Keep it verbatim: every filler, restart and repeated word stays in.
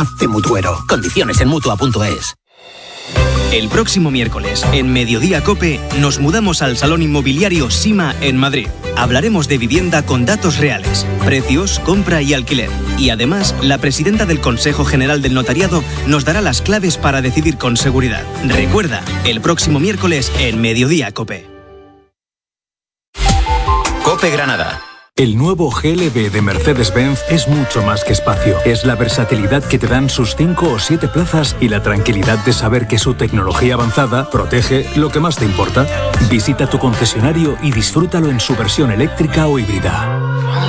Hazte mutuero. Condiciones en mutua punto es. El próximo miércoles, en Mediodía COPE, nos mudamos al Salón Inmobiliario Sima en Madrid. Hablaremos de vivienda con datos reales, precios, compra y alquiler. Y además, la presidenta del Consejo General del Notariado nos dará las claves para decidir con seguridad. Recuerda, el próximo miércoles en Mediodía COPE. COPE Granada. El nuevo G L B de Mercedes-Benz es mucho más que espacio. Es la versatilidad que te dan sus cinco o siete plazas y la tranquilidad de saber que su tecnología avanzada protege lo que más te importa. Visita tu concesionario y disfrútalo en su versión eléctrica o híbrida.